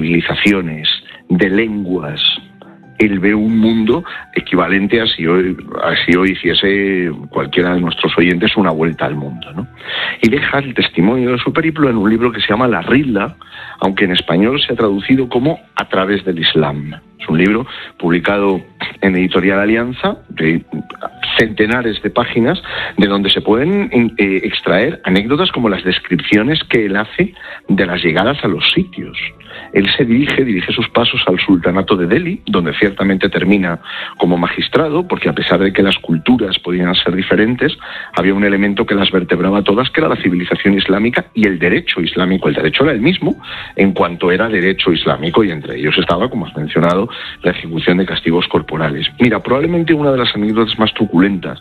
civilizaciones, de lenguas. Él ve un mundo equivalente a si hoy hiciese cualquiera de nuestros oyentes una vuelta al mundo, ¿no? Y deja el testimonio de su periplo en un libro que se llama La Rihla, aunque en español se ha traducido como A través del Islam. Es un libro publicado en Editorial Alianza, de centenares de páginas, de donde se pueden extraer anécdotas como las descripciones que él hace de las llegadas a los sitios. Él dirige sus pasos al sultanato de Delhi, donde ciertamente termina como magistrado, porque a pesar de que las culturas podían ser diferentes, había un elemento que las vertebraba todas, que era la civilización islámica y el derecho islámico. El derecho era el mismo en cuanto era derecho islámico, y entre ellos estaba, como has mencionado, la ejecución de castigos corporales. Mira, probablemente una de las anécdotas más truculentas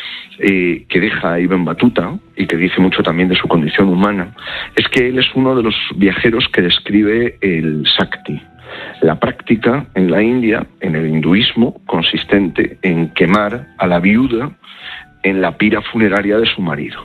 que deja Ibn Battuta, y que dice mucho también de su condición humana, es que él es uno de los viajeros que describe el Sakti, la práctica en la India, en el hinduismo, consistente en quemar a la viuda en la pira funeraria de su marido.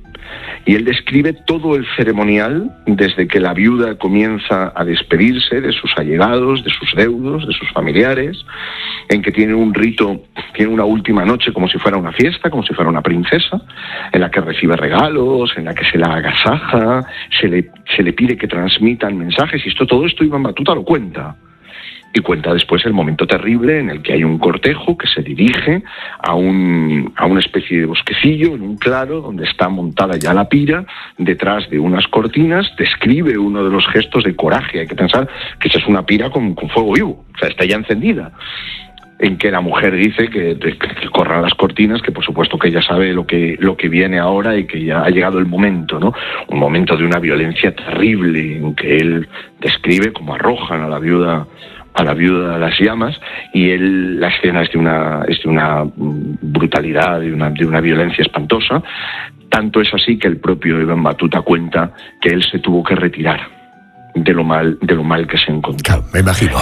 Y él describe todo el ceremonial desde que la viuda comienza a despedirse de sus allegados, de sus deudos, de sus familiares, en que tiene un rito, tiene una última noche como si fuera una fiesta, como si fuera una princesa, en la que recibe regalos, en la que se la agasaja, se le pide que transmitan mensajes, y todo esto Ibn Battuta lo cuenta. Y cuenta después el momento terrible en el que hay un cortejo que se dirige a una especie de bosquecillo, en un claro, donde está montada ya la pira, detrás de unas cortinas. Describe uno de los gestos de coraje. Hay que pensar que esa es una pira con fuego vivo, o sea, está ya encendida. En que la mujer dice que corran las cortinas, que por supuesto que ella sabe lo que viene ahora y que ya ha llegado el momento, ¿no? Un momento de una violencia terrible, en que él describe cómo arrojan a la viuda a las llamas, y la escena es de una brutalidad, de una violencia espantosa. Tanto es así que el propio Ibn Battuta cuenta que él se tuvo que retirar de lo mal que se encontró. Claro, me imagino.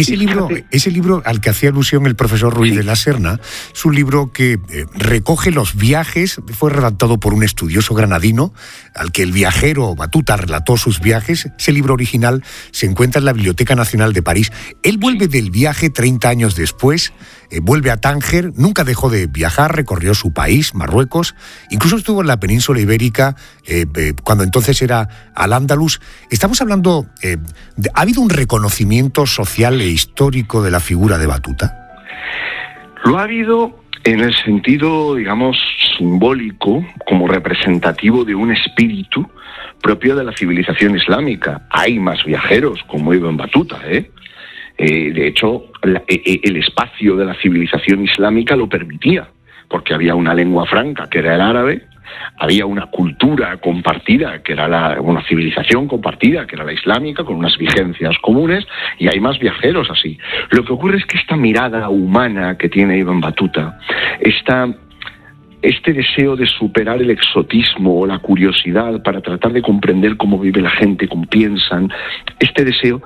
Ese libro al que hacía alusión el profesor Ruiz de la Serna es un libro que recoge los viajes. Fue redactado por un estudioso granadino al que el viajero Battuta relató sus viajes. Ese libro original se encuentra en la Biblioteca Nacional de París. Él vuelve del viaje 30 años después, vuelve a Tánger, nunca dejó de viajar, recorrió su país, Marruecos, incluso estuvo en la península ibérica, cuando entonces era Al-Ándalus. Estamos hablando, ¿ha habido un reconocimiento social e histórico de la figura de Battuta? Lo ha habido en el sentido, digamos, simbólico, como representativo de un espíritu propio de la civilización islámica. Hay más viajeros como Ibn Battuta, de hecho, el espacio de la civilización islámica lo permitía, porque había una lengua franca, que era el árabe, había una cultura compartida, que era una civilización compartida, que era la islámica, con unas vigencias comunes, y hay más viajeros así. Lo que ocurre es que esta mirada humana que tiene Ibn Battuta, este deseo de superar el exotismo o la curiosidad para tratar de comprender cómo vive la gente, cómo piensan, este deseo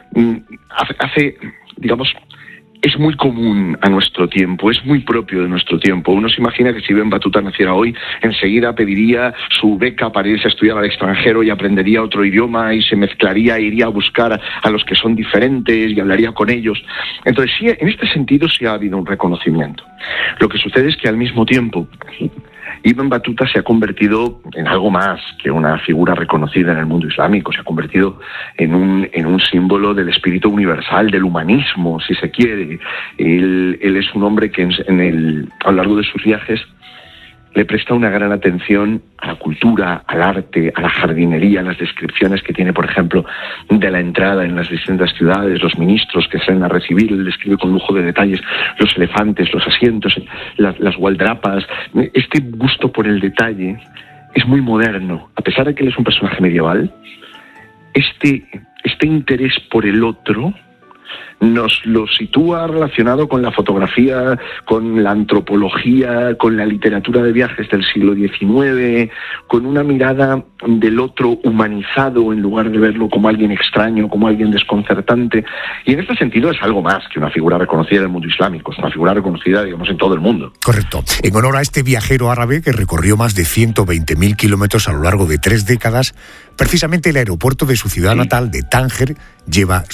es muy común a nuestro tiempo, es muy propio de nuestro tiempo. Uno se imagina que si Ibn Battuta naciera hoy, enseguida pediría su beca para irse a estudiar al extranjero y aprendería otro idioma y se mezclaría, iría a buscar a los que son diferentes y hablaría con ellos. Entonces, sí, en este sentido sí ha habido un reconocimiento. Lo que sucede es que al mismo tiempo Ibn Battuta se ha convertido en algo más que una figura reconocida en el mundo islámico. Se ha convertido en un símbolo del espíritu universal, del humanismo, si se quiere. Él es un hombre que a lo largo de sus viajes le presta una gran atención a la cultura, al arte, a la jardinería, a las descripciones que tiene, por ejemplo, de la entrada en las distintas ciudades, los ministros que salen a recibir. Él describe con lujo de detalles los elefantes, los asientos, las gualdrapas. Este gusto por el detalle es muy moderno. A pesar de que él es un personaje medieval, este interés por el otro nos lo sitúa relacionado con la fotografía, con la antropología, con la literatura de viajes del siglo XIX, con una mirada del otro humanizado en lugar de verlo como alguien extraño, como alguien desconcertante. Y en este sentido es algo más que una figura reconocida en el mundo islámico, es una figura reconocida, digamos, en todo el mundo. Correcto. En honor a este viajero árabe que recorrió más de 120.000 kilómetros a lo largo de 3 décadas, precisamente el aeropuerto de su ciudad natal de Tánger lleva